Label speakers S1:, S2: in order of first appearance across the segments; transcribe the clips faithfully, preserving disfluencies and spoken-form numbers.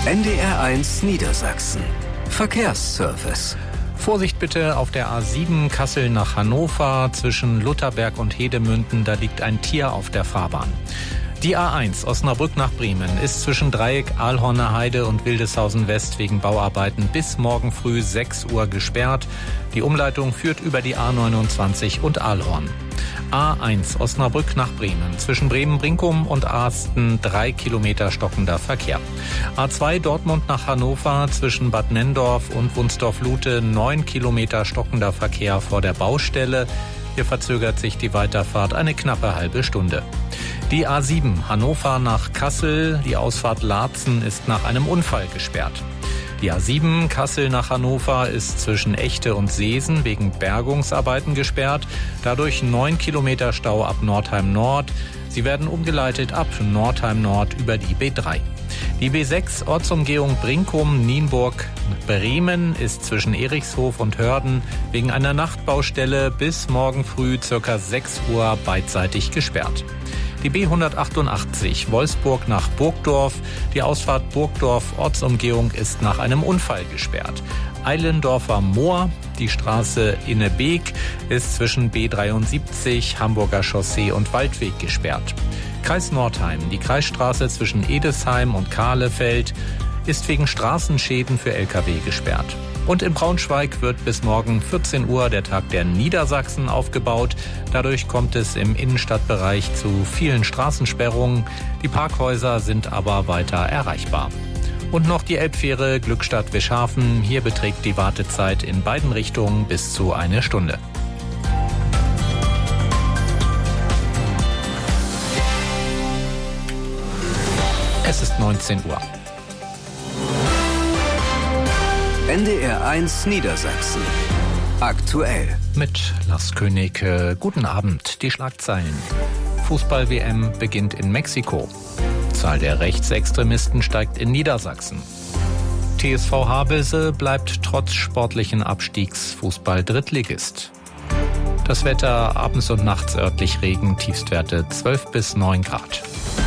S1: N D R eins Niedersachsen. Verkehrsservice.
S2: Vorsicht bitte auf der A sieben Kassel nach Hannover zwischen Lutherberg und Hedemünden, da liegt ein Tier auf der Fahrbahn. Die A eins Osnabrück nach Bremen ist zwischen Dreieck, Ahlhorner Heide und Wildeshausen West wegen Bauarbeiten bis morgen früh sechs Uhr gesperrt. Die Umleitung führt über die A neunundzwanzig und Ahlhorn. A eins Osnabrück nach Bremen zwischen Bremen-Brinkum und Asten drei Kilometer stockender Verkehr. A zwei Dortmund nach Hannover zwischen Bad Nenndorf und Wunsdorf-Lute neun Kilometer stockender Verkehr vor der Baustelle. Hier verzögert sich die Weiterfahrt eine knappe halbe Stunde. Die A sieben Hannover nach Kassel, die Ausfahrt Laatzen ist nach einem Unfall gesperrt. Die A sieben Kassel nach Hannover ist zwischen Echte und Seesen wegen Bergungsarbeiten gesperrt. Dadurch neun Kilometer Stau ab Nordheim Nord. Sie werden umgeleitet ab Nordheim Nord über die B drei. Die B sechs Ortsumgehung Brinkum, Nienburg, Bremen ist zwischen Erichshof und Hörden wegen einer Nachtbaustelle bis morgen früh ca. sechs Uhr beidseitig gesperrt. Die B hundertachtundachtzig Wolfsburg nach Burgdorf. Die Ausfahrt Burgdorf Ortsumgehung ist nach einem Unfall gesperrt. Eilendorfer Moor, die Straße Innebeek, ist zwischen B dreiundsiebzig, Hamburger Chaussee und Waldweg gesperrt. Kreis Nordheim, die Kreisstraße zwischen Edesheim und Kahlefeld, ist wegen Straßenschäden für L K W gesperrt. Und in Braunschweig wird bis morgen vierzehn Uhr der Tag der Niedersachsen aufgebaut. Dadurch kommt es im Innenstadtbereich zu vielen Straßensperrungen. Die Parkhäuser sind aber weiter erreichbar. Und noch die Elbfähre Glückstadt-Wischhafen. Hier beträgt die Wartezeit in beiden Richtungen bis zu eine Stunde. Es ist neunzehn Uhr.
S1: N D R eins Niedersachsen. Aktuell.
S2: Mit Lars König. Guten Abend. Die Schlagzeilen. Fußball-W M beginnt in Mexiko. Zahl der Rechtsextremisten steigt in Niedersachsen. T S V Havelse bleibt trotz sportlichen Abstiegs Fußball-Drittligist. Das Wetter abends und nachts örtlich Regen, Tiefstwerte zwölf bis neun Grad.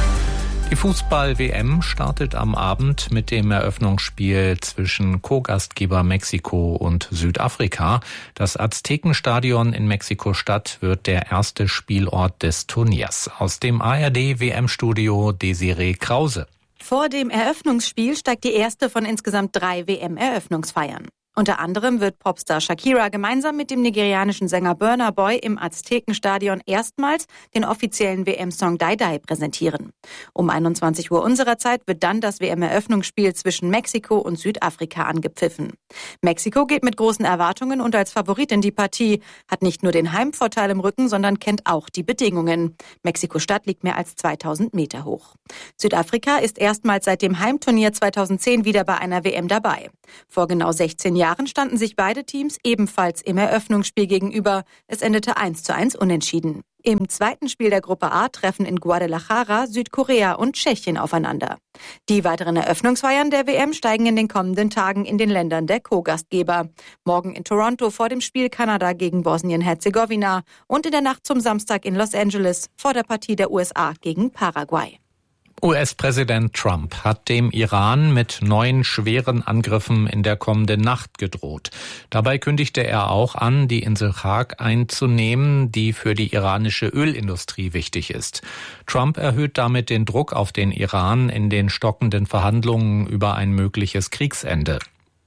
S2: Die Fußball-W M startet am Abend mit dem Eröffnungsspiel zwischen Co-Gastgeber Mexiko und Südafrika. Das Aztekenstadion in Mexiko-Stadt wird der erste Spielort des Turniers. Aus dem A R D-W M-Studio Desiree Krause.
S3: Vor dem Eröffnungsspiel steigt die erste von insgesamt drei W M-Eröffnungsfeiern. Unter anderem wird Popstar Shakira gemeinsam mit dem nigerianischen Sänger Burna Boy im Aztekenstadion erstmals den offiziellen W M-Song Die Die präsentieren. Um einundzwanzig Uhr unserer Zeit wird dann das W M-Eröffnungsspiel zwischen Mexiko und Südafrika angepfiffen. Mexiko geht mit großen Erwartungen und als Favorit in die Partie, hat nicht nur den Heimvorteil im Rücken, sondern kennt auch die Bedingungen. Mexiko-Stadt liegt mehr als zweitausend Meter hoch. Südafrika ist erstmals seit dem Heimturnier zweitausendzehn wieder bei einer W M dabei. Vor genau sechzehn Jahren standen sich beide Teams ebenfalls im Eröffnungsspiel gegenüber. Es endete eins zu eins unentschieden. Im zweiten Spiel der Gruppe A treffen in Guadalajara Südkorea und Tschechien aufeinander. Die weiteren Eröffnungsfeiern der W M steigen in den kommenden Tagen in den Ländern der Co-Gastgeber. Morgen in Toronto vor dem Spiel Kanada gegen Bosnien-Herzegowina und in der Nacht zum Samstag in Los Angeles vor der Partie der U S A gegen Paraguay.
S2: U S-Präsident Trump hat dem Iran mit neuen schweren Angriffen in der kommenden Nacht gedroht. Dabei kündigte er auch an, die Insel Chag einzunehmen, die für die iranische Ölindustrie wichtig ist. Trump erhöht damit den Druck auf den Iran in den stockenden Verhandlungen über ein mögliches Kriegsende.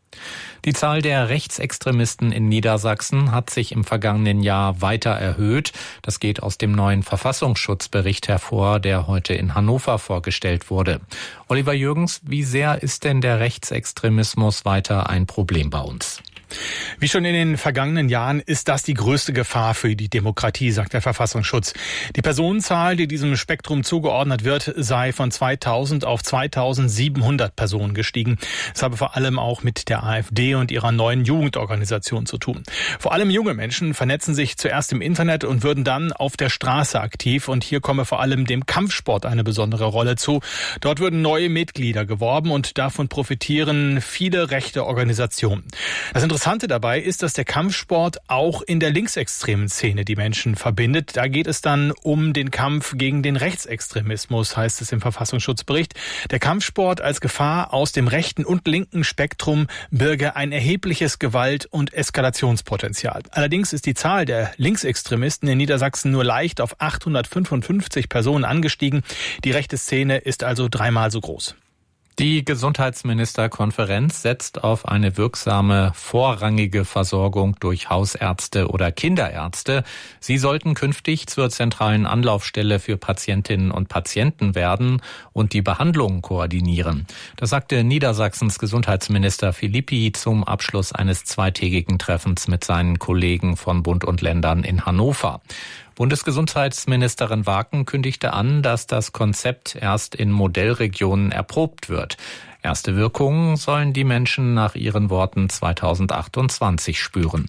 S2: Die Zahl der Rechtsextremisten in Niedersachsen hat sich im vergangenen Jahr weiter erhöht. Das geht aus dem neuen Verfassungsschutzbericht hervor, der heute in Hannover vorgestellt wurde. Oliver Jürgens, wie sehr ist denn der Rechtsextremismus weiter ein Problem bei uns?
S4: Wie schon in den vergangenen Jahren ist das die größte Gefahr für die Demokratie, sagt der Verfassungsschutz. Die Personenzahl, die diesem Spektrum zugeordnet wird, sei von zweitausend auf zweitausendsiebenhundert Personen gestiegen. Das habe vor allem auch mit der AfD und ihrer neuen Jugendorganisation zu tun. Vor allem junge Menschen vernetzen sich zuerst im Internet und würden dann auf der Straße aktiv. Und hier komme vor allem dem Kampfsport eine besondere Rolle zu. Dort würden neue Mitglieder geworben und davon profitieren viele rechte Organisationen. Das Interessante dabei ist, dass der Kampfsport auch in der linksextremen Szene die Menschen verbindet. Da geht es dann um den Kampf gegen den Rechtsextremismus, heißt es im Verfassungsschutzbericht. Der Kampfsport als Gefahr aus dem rechten und linken Spektrum birge ein erhebliches Gewalt- und Eskalationspotenzial. Allerdings ist die Zahl der Linksextremisten in Niedersachsen nur leicht auf achthundertfünfundfünfzig Personen angestiegen. Die rechte Szene ist also dreimal so groß.
S2: Die Gesundheitsministerkonferenz setzt auf eine wirksame vorrangige Versorgung durch Hausärzte oder Kinderärzte. Sie sollten künftig zur zentralen Anlaufstelle für Patientinnen und Patienten werden und die Behandlung koordinieren. Das sagte Niedersachsens Gesundheitsminister Philippi zum Abschluss eines zweitägigen Treffens mit seinen Kollegen von Bund und Ländern in Hannover. Bundesgesundheitsministerin Waken kündigte an, dass das Konzept erst in Modellregionen erprobt wird. Erste Wirkungen sollen die Menschen nach ihren Worten zweitausendachtundzwanzig spüren.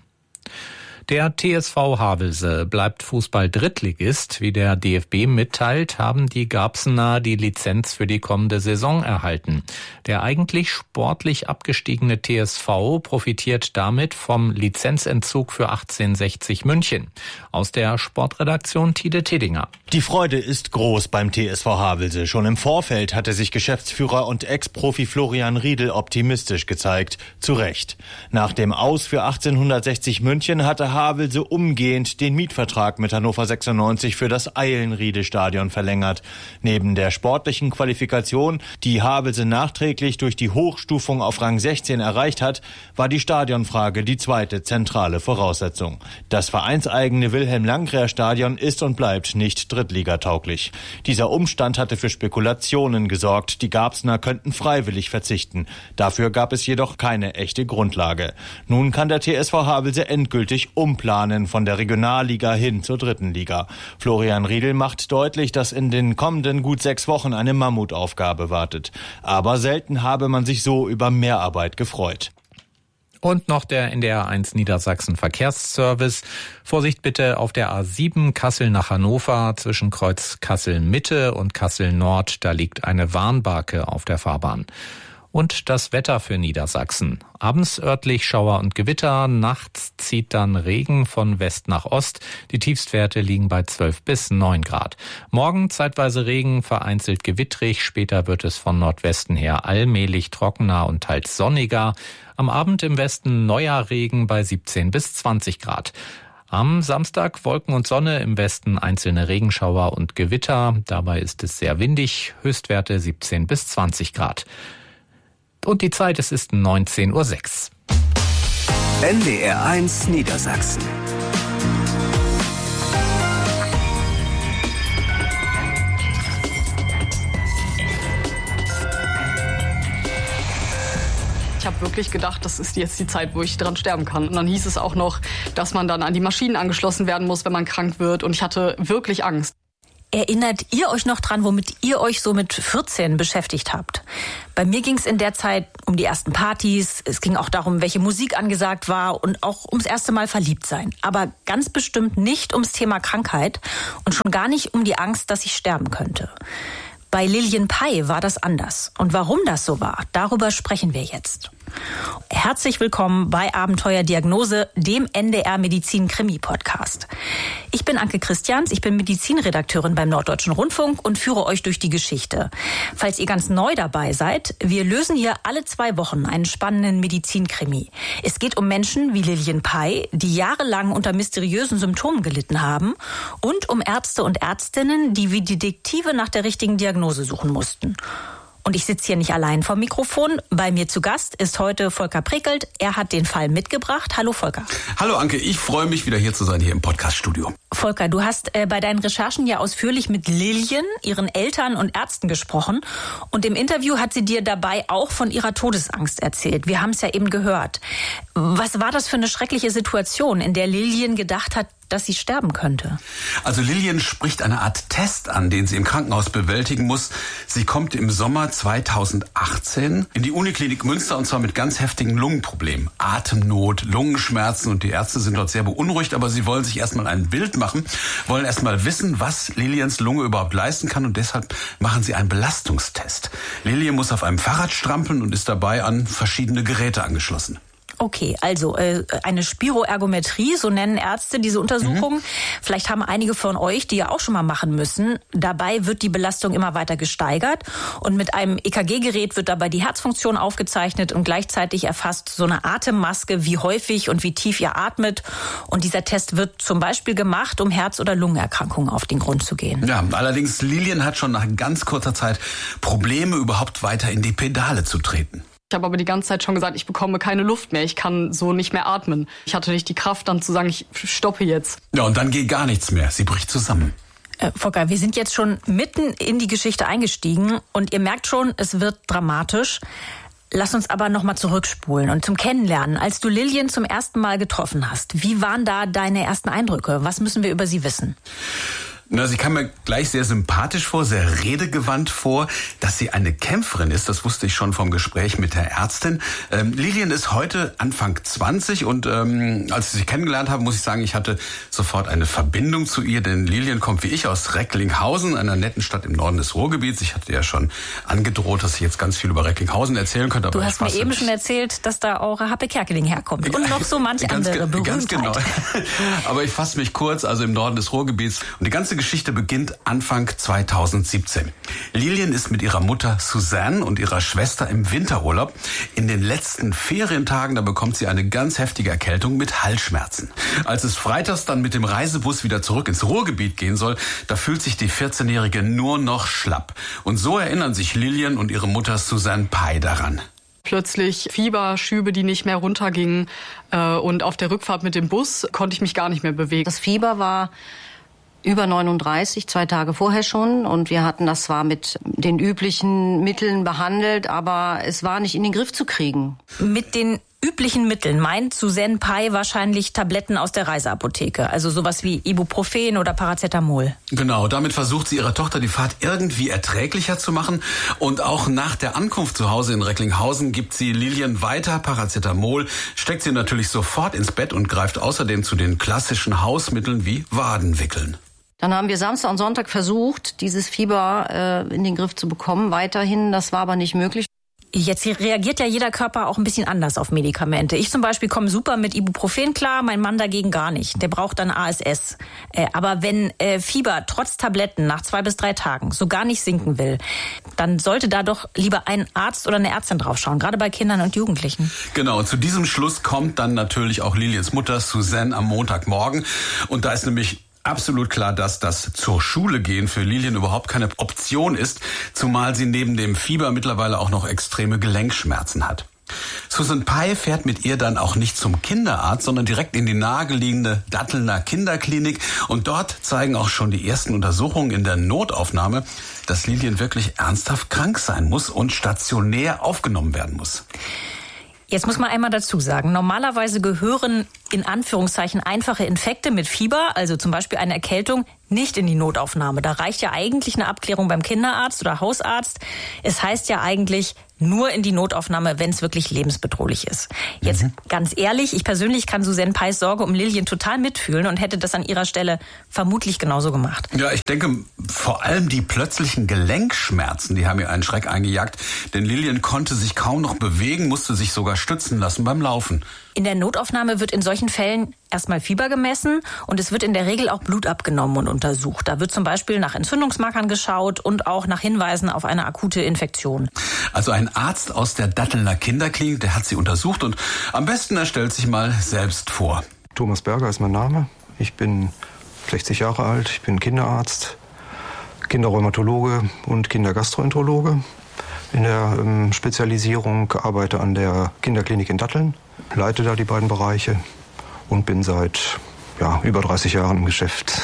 S2: Der T S V Havelse bleibt Fußball-Drittligist. Wie der D F B mitteilt, haben die Garbsener die Lizenz für die kommende Saison erhalten. Der eigentlich sportlich abgestiegene T S V profitiert damit vom Lizenzentzug für achtzehnhundertsechzig München. Aus der Sportredaktion Tide Tedinger.
S5: Die Freude ist groß beim T S V Havelse. Schon im Vorfeld hatte sich Geschäftsführer und Ex-Profi Florian Riedel optimistisch gezeigt. Zu Recht. Nach dem Aus für achtzehnhundertsechzig München hatte Havelse umgehend den Mietvertrag mit Hannover sechsundneunzig für das Eilenriede-Stadion verlängert. Neben der sportlichen Qualifikation, die Havelse nachträglich durch die Hochstufung auf Rang sechzehn erreicht hat, war die Stadionfrage die zweite zentrale Voraussetzung. Das vereinseigene Wilhelm-Landgraf-Stadion ist und bleibt nicht drittligatauglich. Dieser Umstand hatte für Spekulationen gesorgt. Die Garbsener könnten freiwillig verzichten. Dafür gab es jedoch keine echte Grundlage. Nun kann der T S V Havelse endgültig umplanen von der Regionalliga hin zur dritten Liga. Florian Riedel macht deutlich, dass in den kommenden gut sechs Wochen eine Mammutaufgabe wartet. Aber selten habe man sich so über Mehrarbeit gefreut.
S2: Und noch der N D R eins Niedersachsen Verkehrsservice. Vorsicht bitte auf der A sieben Kassel nach Hannover zwischen Kreuz Kassel Mitte und Kassel Nord. Da liegt eine Warnbarke auf der Fahrbahn. Und das Wetter für Niedersachsen. Abends örtlich Schauer und Gewitter, nachts zieht dann Regen von West nach Ost. Die Tiefstwerte liegen bei zwölf bis neun Grad. Morgen zeitweise Regen, vereinzelt gewittrig, später wird es von Nordwesten her allmählich trockener und teils sonniger. Am Abend im Westen neuer Regen bei siebzehn bis zwanzig Grad. Am Samstag Wolken und Sonne, im Westen einzelne Regenschauer und Gewitter. Dabei ist es sehr windig, Höchstwerte siebzehn bis zwanzig Grad. Und die Zeit, es ist neunzehn Uhr sechs.
S1: N D R eins Niedersachsen.
S6: Ich habe wirklich gedacht, das ist jetzt die Zeit, wo ich dran sterben kann. Und dann hieß es auch noch, dass man dann an die Maschinen angeschlossen werden muss, wenn man krank wird. Und ich hatte wirklich Angst.
S7: Erinnert ihr euch noch dran, womit ihr euch so mit vierzehn beschäftigt habt? Bei mir ging es in der Zeit um die ersten Partys. Es ging auch darum, welche Musik angesagt war und auch ums erste Mal verliebt sein. Aber ganz bestimmt nicht ums Thema Krankheit und schon gar nicht um die Angst, dass ich sterben könnte. Bei Lilian Pei war das anders. Und warum das so war, darüber sprechen wir jetzt. Herzlich willkommen bei Abenteuer Diagnose, dem N D R Medizin Krimi Podcast. Ich bin Anke Christians, ich bin Medizinredakteurin beim Norddeutschen Rundfunk und führe euch durch die Geschichte. Falls ihr ganz neu dabei seid, wir lösen hier alle zwei Wochen einen spannenden Medizinkrimi. Es geht um Menschen wie Lilian Pei, die jahrelang unter mysteriösen Symptomen gelitten haben, und um Ärzte und Ärztinnen, die wie Detektive nach der richtigen Diagnose suchen mussten. Und ich sitze hier nicht allein vom Mikrofon. Bei mir zu Gast ist heute Volker Prekelt. Er hat den Fall mitgebracht. Hallo Volker.
S8: Hallo Anke, ich freue mich wieder hier zu sein, hier im Podcast-Studio.
S7: Volker, du hast äh, bei deinen Recherchen ja ausführlich mit Lilian, ihren Eltern und Ärzten gesprochen. Und im Interview hat sie dir dabei auch von ihrer Todesangst erzählt. Wir haben es ja eben gehört. Was war das für eine schreckliche Situation, in der Lilian gedacht hat, dass sie sterben könnte?
S8: Also Lilian spricht eine Art Test an, den sie im Krankenhaus bewältigen muss. Sie kommt im Sommer zweitausendachtzehn in die Uniklinik Münster, und zwar mit ganz heftigen Lungenproblemen. Atemnot, Lungenschmerzen, und die Ärzte sind dort sehr beunruhigt, aber sie wollen sich erstmal ein Bild machen, wollen erstmal wissen, was Lilians Lunge überhaupt leisten kann, und deshalb machen sie einen Belastungstest. Lilian muss auf einem Fahrrad strampeln und ist dabei an verschiedene Geräte angeschlossen.
S7: Okay, also äh, eine Spiroergometrie, so nennen Ärzte diese Untersuchung. Mhm. Vielleicht haben einige von euch die ja auch schon mal machen müssen. Dabei wird die Belastung immer weiter gesteigert und mit einem E K G-Gerät wird dabei die Herzfunktion aufgezeichnet und gleichzeitig erfasst so eine Atemmaske, wie häufig und wie tief ihr atmet. Und dieser Test wird zum Beispiel gemacht, um Herz- oder Lungenerkrankungen auf den Grund zu gehen.
S8: Ja, allerdings Lilian hat schon nach ganz kurzer Zeit Probleme, überhaupt weiter in die Pedale zu treten.
S6: Ich habe aber die ganze Zeit schon gesagt, ich bekomme keine Luft mehr. Ich kann so nicht mehr atmen. Ich hatte nicht die Kraft, dann zu sagen, ich stoppe jetzt.
S8: Ja, und dann geht gar nichts mehr. Sie bricht zusammen.
S7: Äh, Volker, wir sind jetzt schon mitten in die Geschichte eingestiegen und ihr merkt schon, es wird dramatisch. Lass uns aber noch mal zurückspulen und zum Kennenlernen. Als du Lilian zum ersten Mal getroffen hast, wie waren da deine ersten Eindrücke? Was müssen wir über sie wissen?
S8: Na, sie kam mir gleich sehr sympathisch vor, sehr redegewandt vor. Dass sie eine Kämpferin ist, das wusste ich schon vom Gespräch mit der Ärztin. Ähm, Lilian ist heute Anfang zwanzig und ähm, als ich sie kennengelernt habe, muss ich sagen, ich hatte sofort eine Verbindung zu ihr, denn Lilian kommt wie ich aus Recklinghausen, einer netten Stadt im Norden des Ruhrgebiets. Ich hatte ja schon angedroht, dass ich jetzt ganz viel über Recklinghausen erzählen könnte. Aber
S7: du hast mir eben schon erzählt, dass da auch Happe Kerkeling herkommt und noch so manche
S8: ganz,
S7: andere Berühmtheit.
S8: Ganz genau. Aber ich fasse mich kurz, also im Norden des Ruhrgebiets. Und die ganze Geschichte beginnt Anfang zweitausendsiebzehn. Lilian ist mit ihrer Mutter Suzanne und ihrer Schwester im Winterurlaub. In den letzten Ferientagen, da bekommt sie eine ganz heftige Erkältung mit Halsschmerzen. Als es freitags dann mit dem Reisebus wieder zurück ins Ruhrgebiet gehen soll, da fühlt sich die vierzehnjährige nur noch schlapp. Und so erinnern sich Lilian und ihre Mutter Suzanne Pei daran.
S6: Plötzlich Fieberschübe, die nicht mehr runtergingen. Und auf der Rückfahrt mit dem Bus konnte ich mich gar nicht mehr bewegen.
S9: Das Fieber war über neununddreißig, zwei Tage vorher schon. Und wir hatten das zwar mit den üblichen Mitteln behandelt, aber es war nicht in den Griff zu kriegen.
S7: Mit den üblichen Mitteln meint Suzanne Pei wahrscheinlich Tabletten aus der Reiseapotheke. Also sowas wie Ibuprofen oder Paracetamol.
S8: Genau, damit versucht sie ihrer Tochter die Fahrt irgendwie erträglicher zu machen. Und auch nach der Ankunft zu Hause in Recklinghausen gibt sie Lilian weiter Paracetamol, steckt sie natürlich sofort ins Bett und greift außerdem zu den klassischen Hausmitteln wie Wadenwickeln.
S9: Dann haben wir Samstag und Sonntag versucht, dieses Fieber äh, in den Griff zu bekommen. Weiterhin, das war aber nicht möglich.
S7: Jetzt reagiert ja jeder Körper auch ein bisschen anders auf Medikamente. Ich zum Beispiel komme super mit Ibuprofen klar, mein Mann dagegen gar nicht. Der braucht dann A S S. Äh, aber wenn äh, Fieber trotz Tabletten nach zwei bis drei Tagen so gar nicht sinken will, dann sollte da doch lieber ein Arzt oder eine Ärztin draufschauen, gerade bei Kindern und Jugendlichen.
S8: Genau, und zu diesem Schluss kommt dann natürlich auch Lilians Mutter Suzanne am Montagmorgen. Und da ist nämlich absolut klar, dass das zur Schule gehen für Lilian überhaupt keine Option ist, zumal sie neben dem Fieber mittlerweile auch noch extreme Gelenkschmerzen hat. Suzanne Pei fährt mit ihr dann auch nicht zum Kinderarzt, sondern direkt in die nahegelegene Dattelner Kinderklinik. Und dort zeigen auch schon die ersten Untersuchungen in der Notaufnahme, dass Lilian wirklich ernsthaft krank sein muss und stationär aufgenommen werden muss.
S7: Jetzt muss man einmal dazu sagen, normalerweise gehören in Anführungszeichen einfache Infekte mit Fieber, also zum Beispiel eine Erkältung, nicht in die Notaufnahme. Da reicht ja eigentlich eine Abklärung beim Kinderarzt oder Hausarzt. Es heißt ja eigentlich nur in die Notaufnahme, wenn es wirklich lebensbedrohlich ist. Jetzt mhm. ganz ehrlich, ich persönlich kann Suzanne Peis Sorge um Lilian total mitfühlen und hätte das an ihrer Stelle vermutlich genauso gemacht.
S8: Ja, ich denke, vor allem die plötzlichen Gelenkschmerzen, die haben ihr einen Schreck eingejagt. Denn Lilian konnte sich kaum noch bewegen, musste sich sogar stützen lassen beim Laufen.
S7: In der Notaufnahme wird in solchen Fällen erstmal Fieber gemessen und es wird in der Regel auch Blut abgenommen und untersucht. Da wird zum Beispiel nach Entzündungsmarkern geschaut und auch nach Hinweisen auf eine akute Infektion.
S8: Also ein Arzt aus der Dattelner Kinderklinik, der hat sie untersucht und am besten er stellt sich mal selbst vor.
S10: Thomas Berger ist mein Name. Ich bin sechzig Jahre alt, ich bin Kinderarzt, Kinderrheumatologe und Kindergastroenterologe. In der ähm, Spezialisierung arbeite an der Kinderklinik in Datteln, leite da die beiden Bereiche und bin seit ja, über dreißig Jahren im Geschäft.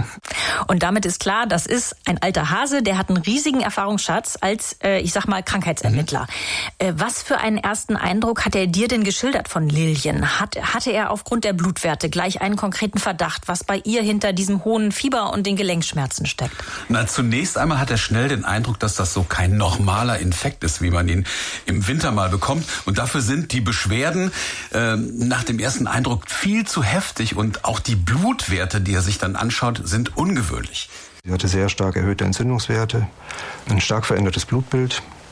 S7: Und damit ist klar, das ist ein alter Hase, der hat einen riesigen Erfahrungsschatz als, äh, ich sag mal, Krankheitsermittler. Mhm. Äh, was für einen ersten Eindruck hat er dir denn geschildert von Lilian? Hat, hatte er aufgrund der Blutwerte gleich einen konkreten Verdacht, was bei ihr hinter diesem hohen Fieber und den Gelenkschmerzen steckt?
S8: Na, zunächst einmal hat er schnell den Eindruck, dass das so kein normaler Infekt ist, wie man ihn im Winter mal bekommt. Und dafür sind die Beschwerden äh, nach dem ersten Eindruck viel zu heftig und auch die Blutwerte, die er sich dann anschaut, sind ungewöhnlich.
S10: Sie hatte sehr stark erhöhte Entzündungswerte, ein stark verändertes Blutbild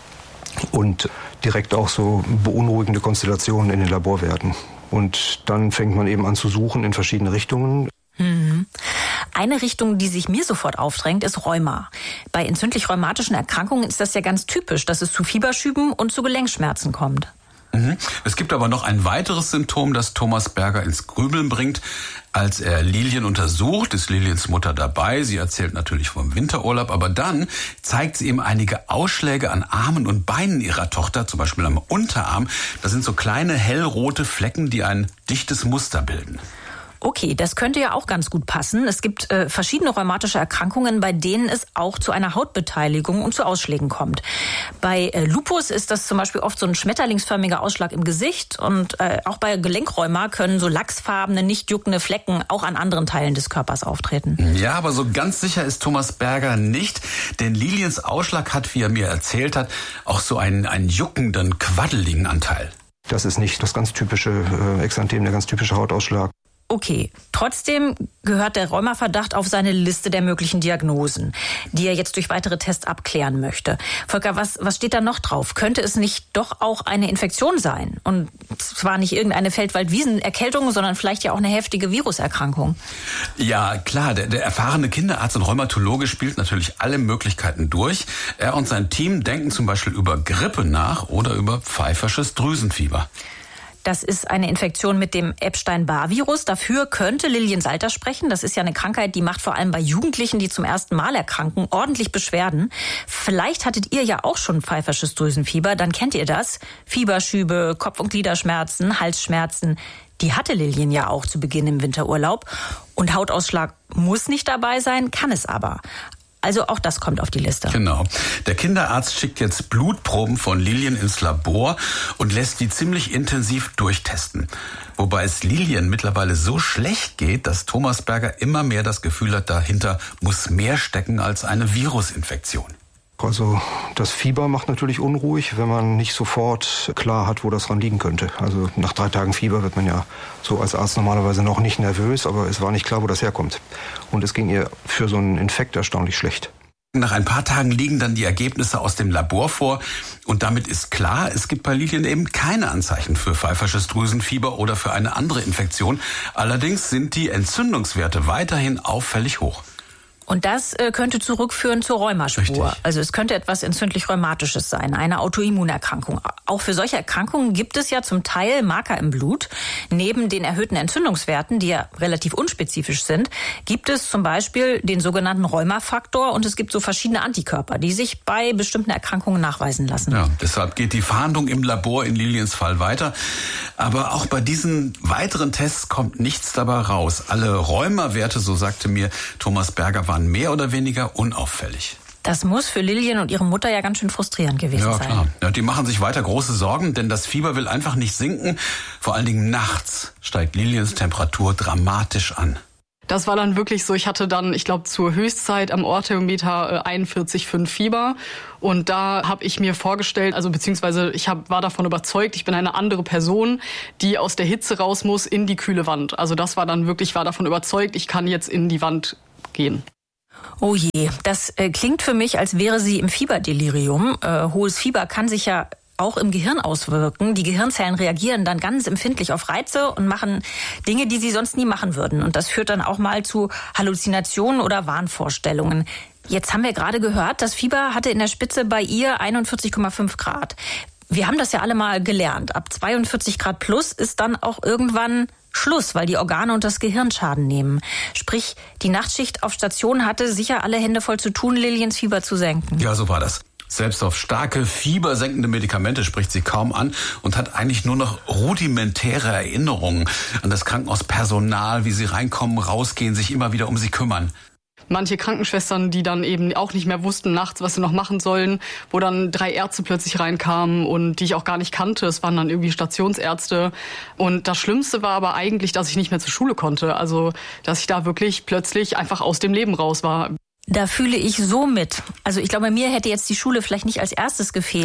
S10: und direkt auch so beunruhigende Konstellationen in den Laborwerten. Und dann fängt man eben an zu suchen in verschiedene Richtungen.
S7: Mhm. Eine Richtung, die sich mir sofort aufdrängt, ist Rheuma. Bei entzündlich-rheumatischen Erkrankungen ist das ja ganz typisch, dass es zu Fieberschüben und zu Gelenkschmerzen kommt.
S8: Mhm. Es gibt aber noch ein weiteres Symptom, das Thomas Berger ins Grübeln bringt. Als er Lilien untersucht, ist Liliens Mutter dabei. Sie erzählt natürlich vom Winterurlaub, aber dann zeigt sie ihm einige Ausschläge an Armen und Beinen ihrer Tochter, zum Beispiel am Unterarm. Das sind so kleine hellrote Flecken, die ein dichtes Muster bilden.
S7: Okay, das könnte ja auch ganz gut passen. Es gibt äh, verschiedene rheumatische Erkrankungen, bei denen es auch zu einer Hautbeteiligung und zu Ausschlägen kommt. Bei äh, Lupus ist das zum Beispiel oft so ein schmetterlingsförmiger Ausschlag im Gesicht und äh, auch bei Gelenkrheuma können so lachsfarbene, nicht juckende Flecken auch an anderen Teilen des Körpers auftreten.
S8: Ja, aber so ganz sicher ist Thomas Berger nicht, denn Liliens Ausschlag hat, wie er mir erzählt hat, auch so einen, einen juckenden, quaddeligen Anteil.
S10: Das ist nicht das ganz typische äh, Exanthem, der ganz typische Hautausschlag.
S7: Okay, trotzdem gehört der Rheumaverdacht auf seine Liste der möglichen Diagnosen, die er jetzt durch weitere Tests abklären möchte. Volker, was, was steht da noch drauf? Könnte es nicht doch auch eine Infektion sein? Und zwar nicht irgendeine Feldwald-Wiesen-Erkältung, sondern vielleicht ja auch eine heftige Viruserkrankung.
S8: Ja, klar, der, der erfahrene Kinderarzt und Rheumatologe spielt natürlich alle Möglichkeiten durch. Er und sein Team denken zum Beispiel über Grippe nach oder über pfeifersches Drüsenfieber.
S7: Das ist eine Infektion mit dem Epstein-Barr-Virus. Dafür könnte Lilien Salter sprechen. Das ist ja eine Krankheit, die macht vor allem bei Jugendlichen, die zum ersten Mal erkranken, ordentlich Beschwerden. Vielleicht hattet ihr ja auch schon pfeifersches Drüsenfieber, dann kennt ihr das. Fieberschübe, Kopf- und Gliederschmerzen, Halsschmerzen. Die hatte Lilien ja auch zu Beginn im Winterurlaub. Und Hautausschlag muss nicht dabei sein, kann es aber. Also auch das kommt auf die Liste.
S8: Genau. Der Kinderarzt schickt jetzt Blutproben von Lilien ins Labor und lässt die ziemlich intensiv durchtesten. Wobei es Lilien mittlerweile so schlecht geht, dass Thomas Berger immer mehr das Gefühl hat, dahinter muss mehr stecken als eine Virusinfektion.
S10: Also das Fieber macht natürlich unruhig, wenn man nicht sofort klar hat, wo das dran liegen könnte. Also nach drei Tagen Fieber wird man ja so als Arzt normalerweise noch nicht nervös, aber es war nicht klar, wo das herkommt. Und es ging ihr für so einen Infekt erstaunlich schlecht.
S8: Nach ein paar Tagen liegen dann die Ergebnisse aus dem Labor vor und damit ist klar, es gibt bei Lilien eben keine Anzeichen für pfeifersches Drüsenfieber oder für eine andere Infektion. Allerdings sind die Entzündungswerte weiterhin auffällig hoch.
S7: Und das äh, könnte zurückführen zur Rheumaspur.
S8: Richtig.
S7: Also es könnte etwas entzündlich-rheumatisches sein, eine Autoimmunerkrankung. Auch für solche Erkrankungen gibt es ja zum Teil Marker im Blut. Neben den erhöhten Entzündungswerten, die ja relativ unspezifisch sind, gibt es zum Beispiel den sogenannten Rheumafaktor und es gibt so verschiedene Antikörper, die sich bei bestimmten Erkrankungen nachweisen lassen.
S8: Ja, deshalb geht die Fahndung im Labor in Liliens Fall weiter. Aber auch bei diesen weiteren Tests kommt nichts dabei raus. Alle Rheumawerte, so sagte mir Thomas Berger, waren mehr oder weniger unauffällig.
S7: Das muss für Lilien und ihre Mutter ja ganz schön frustrierend gewesen
S8: ja,
S7: sein.
S8: Klar. Ja, die machen sich weiter große Sorgen, denn das Fieber will einfach nicht sinken. Vor allen Dingen nachts steigt Liliens Temperatur dramatisch an.
S6: Das war dann wirklich so, ich hatte dann, ich glaube, zur Höchstzeit am Ohrthermometer einundvierzig Komma fünf Fieber. Und da habe ich mir vorgestellt, also beziehungsweise ich hab, war davon überzeugt, ich bin eine andere Person, die aus der Hitze raus muss in die kühle Wand. Also das war dann wirklich, ich war davon überzeugt, ich kann jetzt in die Wand gehen.
S7: Oh je, das äh, klingt für mich, als wäre sie im Fieberdelirium. Äh, hohes Fieber kann sich ja auch im Gehirn auswirken. Die Gehirnzellen reagieren dann ganz empfindlich auf Reize und machen Dinge, die sie sonst nie machen würden. Und das führt dann auch mal zu Halluzinationen oder Wahnvorstellungen. Jetzt haben wir gerade gehört, das Fieber hatte in der Spitze bei ihr einundvierzig Komma fünf Grad. Wir haben das ja alle mal gelernt. Ab zweiundvierzig Grad plus ist dann auch irgendwann Schluss, weil die Organe und das Gehirn Schaden nehmen. Sprich, die Nachtschicht auf Station hatte sicher alle Hände voll zu tun, Liliens Fieber zu senken.
S8: Ja, so war das. Selbst auf starke, fiebersenkende Medikamente spricht sie kaum an und hat eigentlich nur noch rudimentäre Erinnerungen an das Krankenhauspersonal, wie sie reinkommen, rausgehen, sich immer wieder um sie kümmern.
S6: Manche Krankenschwestern, die dann eben auch nicht mehr wussten nachts, was sie noch machen sollen, wo dann drei Ärzte plötzlich reinkamen und die ich auch gar nicht kannte. Es waren dann irgendwie Stationsärzte. Und das Schlimmste war aber eigentlich, dass ich nicht mehr zur Schule konnte. Also, dass ich da wirklich plötzlich einfach aus dem Leben raus war.
S7: Da fühle ich so mit. Also ich glaube, mir hätte jetzt die Schule vielleicht nicht als erstes gefehlt,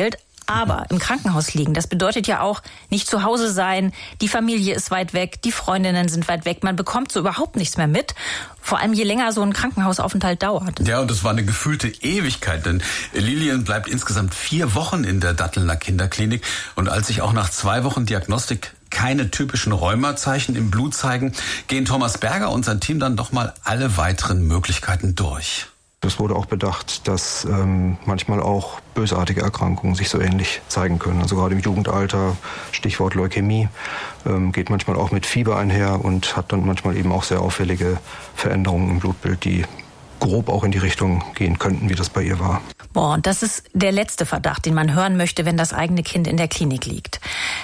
S7: Aber im Krankenhaus liegen, das bedeutet ja auch nicht zu Hause sein, die Familie ist weit weg, die Freundinnen sind weit weg, man bekommt so überhaupt nichts mehr mit. Vor allem je länger so ein Krankenhausaufenthalt dauert.
S8: Ja, und das war eine gefühlte Ewigkeit, denn Lilian bleibt insgesamt vier Wochen in der Dattelner Kinderklinik. Und als sich auch nach zwei Wochen Diagnostik keine typischen Rheumazeichen im Blut zeigen, gehen Thomas Berger und sein Team dann doch mal alle weiteren Möglichkeiten durch.
S10: Es wurde auch bedacht, dass ähm, manchmal auch bösartige Erkrankungen sich so ähnlich zeigen können. Also gerade im Jugendalter, Stichwort Leukämie, ähm, geht manchmal auch mit Fieber einher und hat dann manchmal eben auch sehr auffällige Veränderungen im Blutbild, die grob auch in die Richtung gehen könnten, wie das bei ihr war.
S7: Boah, und das ist der letzte Verdacht, den man hören möchte, wenn das eigene Kind in der Klinik liegt.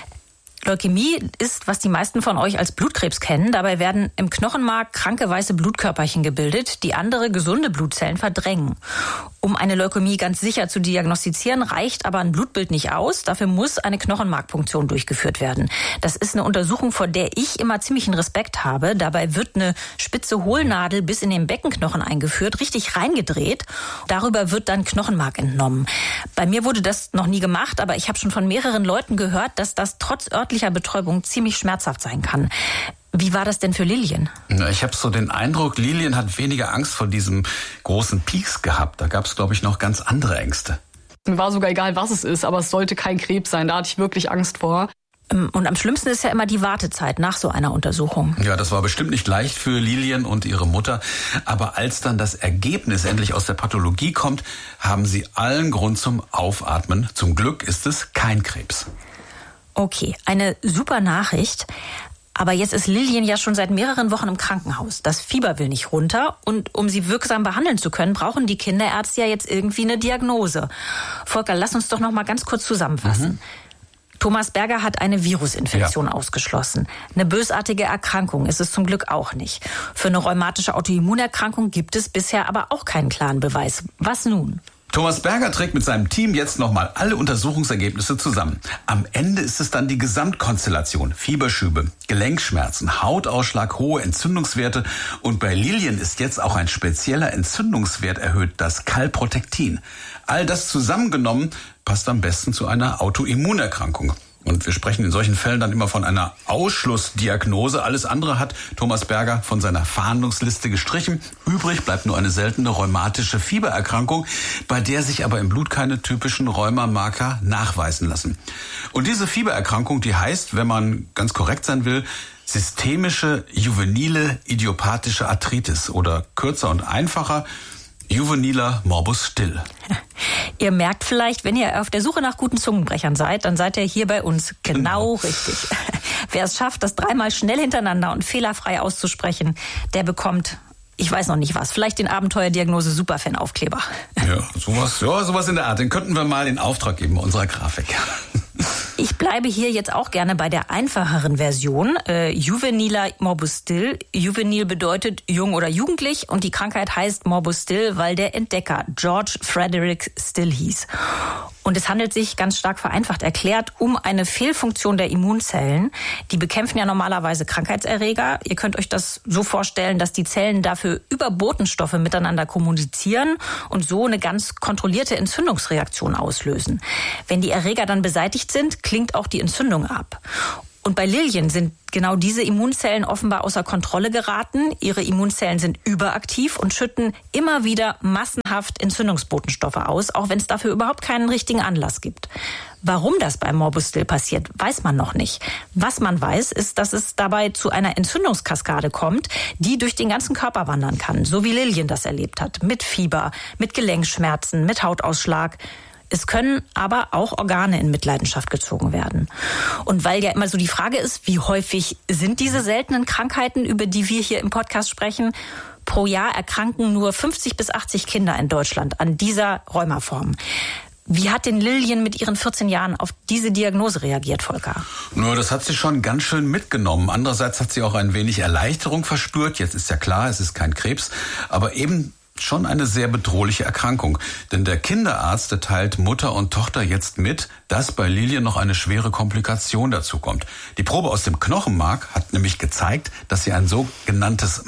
S7: Leukämie ist, was die meisten von euch als Blutkrebs kennen. Dabei werden im Knochenmark kranke weiße Blutkörperchen gebildet, die andere gesunde Blutzellen verdrängen. Um eine Leukämie ganz sicher zu diagnostizieren, reicht aber ein Blutbild nicht aus. Dafür muss eine Knochenmarkpunktion durchgeführt werden. Das ist eine Untersuchung, vor der ich immer ziemlichen Respekt habe. Dabei wird eine spitze Hohlnadel bis in den Beckenknochen eingeführt, richtig reingedreht. Darüber wird dann Knochenmark entnommen. Bei mir wurde das noch nie gemacht, aber ich habe schon von mehreren Leuten gehört, dass das trotz örtlicher Betäubung ziemlich schmerzhaft sein kann. Wie war das denn für Lilian?
S8: Ich habe so den Eindruck, Lilian hat weniger Angst vor diesem großen Pieks gehabt. Da gab es, glaube ich, noch ganz andere Ängste.
S6: Mir war sogar egal, was es ist, aber es sollte kein Krebs sein. Da hatte ich wirklich Angst vor.
S7: Und am schlimmsten ist ja immer die Wartezeit nach so einer Untersuchung.
S8: Ja, das war bestimmt nicht leicht für Lilian und ihre Mutter. Aber als dann das Ergebnis endlich aus der Pathologie kommt, haben sie allen Grund zum Aufatmen. Zum Glück ist es kein Krebs.
S7: Okay, eine super Nachricht. Aber jetzt ist Lilian ja schon seit mehreren Wochen im Krankenhaus. Das Fieber will nicht runter. Und um sie wirksam behandeln zu können, brauchen die Kinderärzte ja jetzt irgendwie eine Diagnose. Volker, lass uns doch noch mal ganz kurz zusammenfassen. Mhm. Thomas Berger hat eine Virusinfektion ja. ausgeschlossen. Eine bösartige Erkrankung ist es zum Glück auch nicht. Für eine rheumatische Autoimmunerkrankung gibt es bisher aber auch keinen klaren Beweis. Was nun?
S8: Thomas Berger trägt mit seinem Team jetzt nochmal alle Untersuchungsergebnisse zusammen. Am Ende ist es dann die Gesamtkonstellation. Fieberschübe, Gelenkschmerzen, Hautausschlag, hohe Entzündungswerte. Und bei Lilian ist jetzt auch ein spezieller Entzündungswert erhöht, das Calprotectin. All das zusammengenommen passt am besten zu einer Autoimmunerkrankung. Und wir sprechen in solchen Fällen dann immer von einer Ausschlussdiagnose. Alles andere hat Thomas Berger von seiner Fahndungsliste gestrichen. Übrig bleibt nur eine seltene rheumatische Fiebererkrankung, bei der sich aber im Blut keine typischen Rheumamarker nachweisen lassen. Und diese Fiebererkrankung, die heißt, wenn man ganz korrekt sein will, systemische juvenile idiopathische Arthritis oder kürzer und einfacher juveniler Morbus Still.
S7: Ihr merkt vielleicht, wenn ihr auf der Suche nach guten Zungenbrechern seid, dann seid ihr hier bei uns genau, genau. richtig. Wer es schafft, das dreimal schnell hintereinander und fehlerfrei auszusprechen, der bekommt, ich weiß noch nicht was, vielleicht den Abenteuerdiagnose Superfan-Aufkleber.
S8: Ja, sowas, ja, sowas in der Art. Den könnten wir mal in Auftrag geben bei unserer Grafik.
S7: Ich bleibe hier jetzt auch gerne bei der einfacheren Version. Äh, Juveniler Morbus Still. Juvenil bedeutet jung oder jugendlich und die Krankheit heißt Morbus Still, weil der Entdecker George Frederick Still hieß. Und es handelt sich, ganz stark vereinfacht erklärt, um eine Fehlfunktion der Immunzellen. Die bekämpfen ja normalerweise Krankheitserreger. Ihr könnt euch das so vorstellen, dass die Zellen dafür über Botenstoffe miteinander kommunizieren und so eine ganz kontrollierte Entzündungsreaktion auslösen. Wenn die Erreger dann beseitigt sind, klingt auch die Entzündung ab. Und bei Lilian sind genau diese Immunzellen offenbar außer Kontrolle geraten. Ihre Immunzellen sind überaktiv und schütten immer wieder massenhaft Entzündungsbotenstoffe aus, auch wenn es dafür überhaupt keinen richtigen Anlass gibt. Warum das beim Morbus Still passiert, weiß man noch nicht. Was man weiß, ist, dass es dabei zu einer Entzündungskaskade kommt, die durch den ganzen Körper wandern kann, so wie Lilian das erlebt hat. Mit Fieber, mit Gelenkschmerzen, mit Hautausschlag. Es können aber auch Organe in Mitleidenschaft gezogen werden. Und weil ja immer so die Frage ist, wie häufig sind diese seltenen Krankheiten, über die wir hier im Podcast sprechen? Pro Jahr erkranken nur fünfzig bis achtzig Kinder in Deutschland an dieser Rheumaform. Wie hat denn Lilian mit ihren vierzehn Jahren auf diese Diagnose reagiert, Volker?
S8: Nur, das hat sie schon ganz schön mitgenommen. Andererseits hat sie auch ein wenig Erleichterung verspürt. Jetzt ist ja klar, es ist kein Krebs. Aber eben ist schon eine sehr bedrohliche Erkrankung. Denn der Kinderarzt der teilt Mutter und Tochter jetzt mit, dass bei Lilien noch eine schwere Komplikation dazu kommt. Die Probe aus dem Knochenmark hat nämlich gezeigt, dass sie ein sogenanntes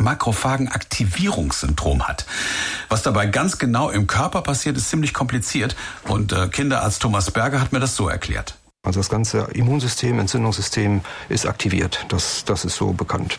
S8: Makrophagenaktivierungssyndrom hat. Was dabei ganz genau im Körper passiert, ist ziemlich kompliziert. Und äh, Kinderarzt Thomas Berger hat mir das so erklärt.
S10: Also das ganze Immunsystem, Entzündungssystem ist aktiviert. Das, das ist so bekannt.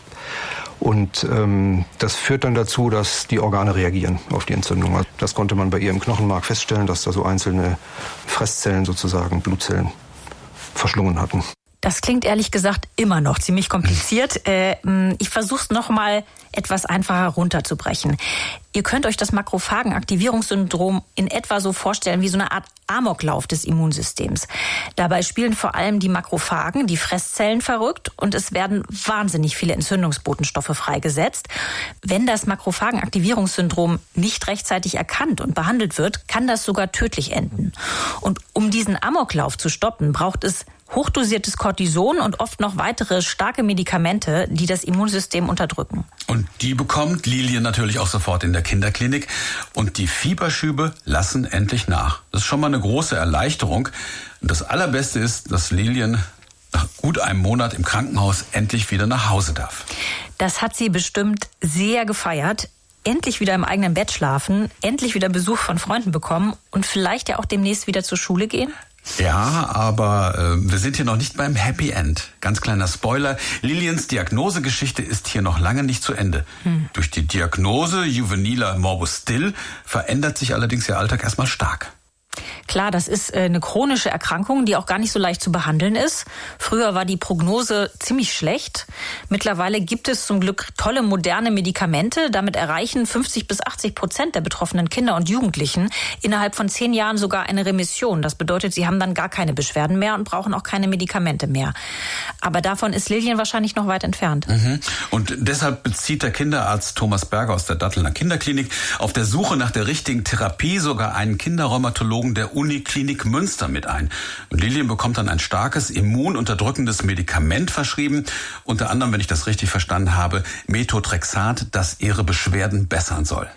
S10: Und ähm, das führt dann dazu, dass die Organe reagieren auf die Entzündung. Das konnte man bei ihr im Knochenmark feststellen, dass da so einzelne Fresszellen sozusagen, Blutzellen, verschlungen hatten.
S7: Das klingt ehrlich gesagt immer noch ziemlich kompliziert. Ich versuche es noch mal etwas einfacher runterzubrechen. Ihr könnt euch das Makrophagenaktivierungssyndrom in etwa so vorstellen wie so eine Art Amoklauf des Immunsystems. Dabei spielen vor allem die Makrophagen, die Fresszellen, verrückt und es werden wahnsinnig viele Entzündungsbotenstoffe freigesetzt. Wenn das Makrophagenaktivierungssyndrom nicht rechtzeitig erkannt und behandelt wird, kann das sogar tödlich enden. Und um diesen Amoklauf zu stoppen, braucht es hochdosiertes Cortison und oft noch weitere starke Medikamente, die das Immunsystem unterdrücken.
S8: Und die bekommt Lilien natürlich auch sofort in der Kinderklinik. Und die Fieberschübe lassen endlich nach. Das ist schon mal eine große Erleichterung. Und das Allerbeste ist, dass Lilien nach gut einem Monat im Krankenhaus endlich wieder nach Hause darf.
S7: Das hat sie bestimmt sehr gefeiert. Endlich wieder im eigenen Bett schlafen, endlich wieder Besuch von Freunden bekommen und vielleicht ja auch demnächst wieder zur Schule gehen?
S8: Ja, aber äh, wir sind hier noch nicht beim Happy End. Ganz kleiner Spoiler, Liliens Diagnosegeschichte ist hier noch lange nicht zu Ende. Hm. Durch die Diagnose juveniler Morbus Still verändert sich allerdings ihr Alltag erstmal stark.
S7: Klar, das ist eine chronische Erkrankung, die auch gar nicht so leicht zu behandeln ist. Früher war die Prognose ziemlich schlecht. Mittlerweile gibt es zum Glück tolle moderne Medikamente. Damit erreichen fünfzig bis achtzig Prozent der betroffenen Kinder und Jugendlichen innerhalb von zehn Jahren sogar eine Remission. Das bedeutet, sie haben dann gar keine Beschwerden mehr und brauchen auch keine Medikamente mehr. Aber davon ist Lilien wahrscheinlich noch weit entfernt.
S8: Mhm. Und deshalb bezieht der Kinderarzt Thomas Berger aus der Dattelner Kinderklinik auf der Suche nach der richtigen Therapie sogar einen Kinderrheumatologen der Uniklinik Münster mit ein. Und Lilien bekommt dann ein starkes, immununterdrückendes Medikament verschrieben. Unter anderem, wenn ich das richtig verstanden habe, Methotrexat, das ihre Beschwerden bessern soll.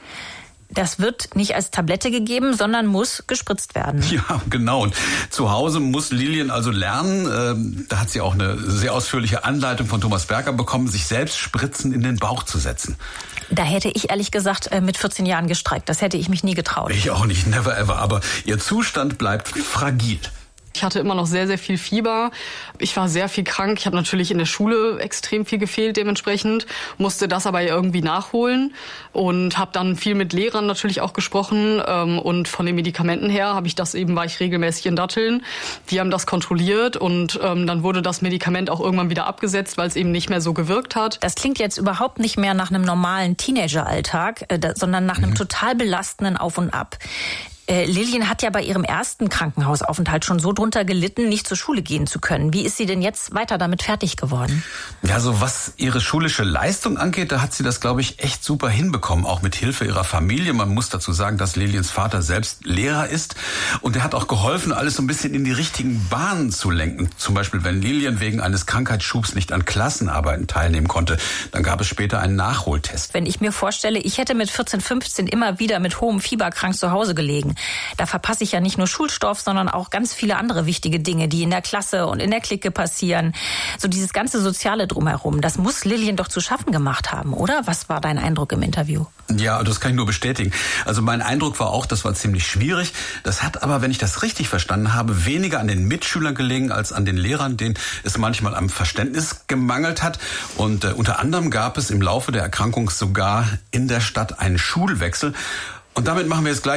S7: Das wird nicht als Tablette gegeben, sondern muss gespritzt werden.
S8: Ja, genau. Und zu Hause muss Lilien also lernen, äh, da hat sie auch eine sehr ausführliche Anleitung von Thomas Berger bekommen, sich selbst Spritzen in den Bauch zu setzen.
S7: Da hätte ich ehrlich gesagt mit vierzehn Jahren gestreikt. Das hätte ich mich nie getraut.
S8: Ich auch nicht, never ever. Aber ihr Zustand bleibt fragil.
S6: Ich hatte immer noch sehr, sehr viel Fieber. Ich war sehr viel krank. Ich habe natürlich in der Schule extrem viel gefehlt dementsprechend, musste das aber irgendwie nachholen und habe dann viel mit Lehrern natürlich auch gesprochen. Und von den Medikamenten her habe ich das eben, war ich regelmäßig in Datteln. Die haben das kontrolliert und dann wurde das Medikament auch irgendwann wieder abgesetzt, weil es eben nicht mehr so gewirkt hat.
S7: Das klingt jetzt überhaupt nicht mehr nach einem normalen Teenageralltag, sondern nach einem mhm. total belastenden Auf und Ab. Lilien hat ja bei ihrem ersten Krankenhausaufenthalt schon so drunter gelitten, nicht zur Schule gehen zu können. Wie ist sie denn jetzt weiter damit fertig geworden?
S8: Ja, so was ihre schulische Leistung angeht, da hat sie das, glaube ich, echt super hinbekommen, auch mit Hilfe ihrer Familie. Man muss dazu sagen, dass Liliens Vater selbst Lehrer ist und er hat auch geholfen, alles so ein bisschen in die richtigen Bahnen zu lenken. Zum Beispiel, wenn Lilien wegen eines Krankheitsschubs nicht an Klassenarbeiten teilnehmen konnte, dann gab es später einen Nachholtest.
S7: Wenn ich mir vorstelle, ich hätte mit vierzehn, fünfzehn immer wieder mit hohem Fieber krank zu Hause gelegen, da verpasse ich ja nicht nur Schulstoff, sondern auch ganz viele andere wichtige Dinge, die in der Klasse und in der Clique passieren. So dieses ganze Soziale drumherum, das muss Lilien doch zu schaffen gemacht haben, oder? Was war dein Eindruck im Interview?
S8: Ja, das kann ich nur bestätigen. Also mein Eindruck war auch, das war ziemlich schwierig. Das hat aber, wenn ich das richtig verstanden habe, weniger an den Mitschülern gelegen als an den Lehrern, denen es manchmal am Verständnis gemangelt hat. Und äh, unter anderem gab es im Laufe der Erkrankung sogar in der Stadt einen Schulwechsel. Und damit machen wir jetzt gleich